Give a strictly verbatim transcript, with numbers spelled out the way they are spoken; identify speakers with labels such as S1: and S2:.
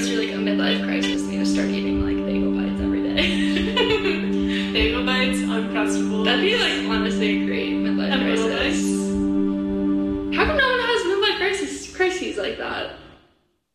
S1: goes through like a midlife crisis and you just start eating like bagel bites every day.
S2: Bagel bites, Uncrustables.
S1: That'd be like honestly a great midlife
S2: And
S1: crisis.
S2: Little Mix.
S1: How come no one has midlife crises crises like that?